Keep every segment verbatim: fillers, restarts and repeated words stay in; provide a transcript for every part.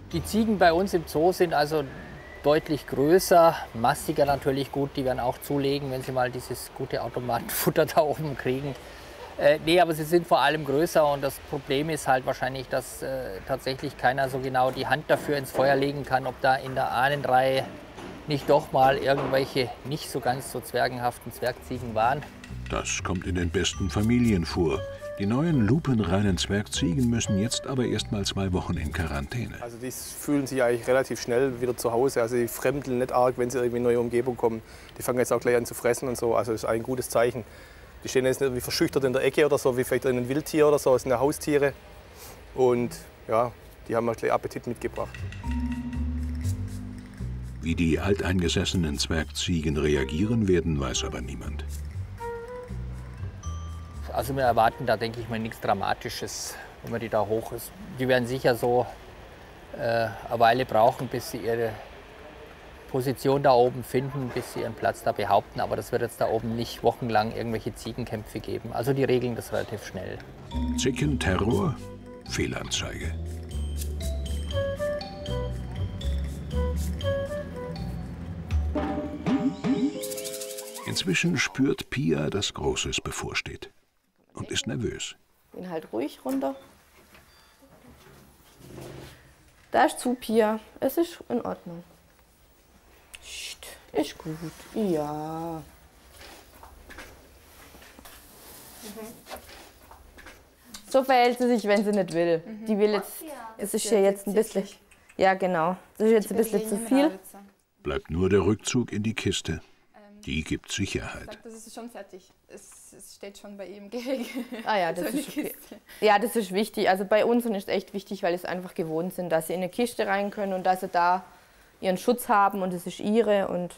Die Ziegen bei uns im Zoo sind also deutlich größer, mastiger natürlich gut. Die werden auch zulegen, wenn sie mal dieses gute Automatenfutter da oben kriegen. Äh, nee, aber sie sind vor allem größer und das Problem ist halt wahrscheinlich, dass äh, tatsächlich keiner so genau die Hand dafür ins Feuer legen kann, ob da in der Ahnenreihe nicht doch mal irgendwelche nicht so ganz so zwergenhaften Zwergziegen waren. Das kommt in den besten Familien vor. Die neuen lupenreinen Zwergziegen müssen jetzt aber erst mal zwei Wochen in Quarantäne. Also die fühlen sich eigentlich relativ schnell wieder zu Hause. Also die fremdeln nicht arg, wenn sie irgendwie in eine neue Umgebung kommen. Die fangen jetzt auch gleich an zu fressen und so. Also das ist ein gutes Zeichen. Die stehen jetzt nicht wie verschüchtert in der Ecke oder so, wie vielleicht ein Wildtier oder so. Das sind ja Haustiere. Und ja, die haben auch gleich Appetit mitgebracht. Wie die alteingesessenen Zwergziegen reagieren werden, weiß aber niemand. Also wir erwarten da, denke ich mal, nichts Dramatisches, wenn man die da hoch ist. Die werden sicher so äh, eine Weile brauchen, bis sie ihre Position da oben finden, bis sie ihren Platz da behaupten. Aber das wird jetzt da oben nicht wochenlang irgendwelche Ziegenkämpfe geben. Also die regeln das relativ schnell. Zickenterror? Fehlanzeige. Inzwischen spürt Pia, dass Großes bevorsteht. Und ist nervös. Bin halt ruhig runter. Da ist zu, Pia. Es ist in Ordnung. Psst, ist gut. Ja. Mhm. So verhält sie sich, wenn sie nicht will. Mhm. Die will jetzt. Es ist ja jetzt ein bisschen. Ja, genau. Das ist jetzt ein bisschen zu viel. Bleibt nur der Rückzug in die Kiste. Die gibt Sicherheit. Das ist schon fertig. Es, es steht schon bei ihr im Gehege. Ah ja, das so ist okay. Ja, das ist wichtig. Also bei uns ist es echt wichtig, weil sie es einfach gewohnt sind, dass sie in eine Kiste rein können und dass sie da ihren Schutz haben und es ist ihre. Und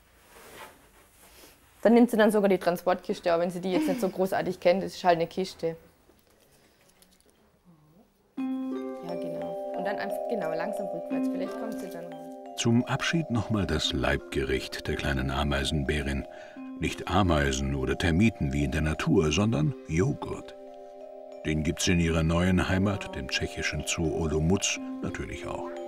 dann nimmt sie dann sogar die Transportkiste, auch wenn sie die jetzt nicht so großartig kennt. Das ist halt eine Kiste. Ja, genau. Und dann einfach genau langsam rückwärts. Vielleicht kommt sie dann raus. Zum Abschied nochmal das Leibgericht der kleinen Ameisenbärin. Nicht Ameisen oder Termiten wie in der Natur, sondern Joghurt. Den gibt's in ihrer neuen Heimat, dem tschechischen Zoo Olomouc, natürlich auch.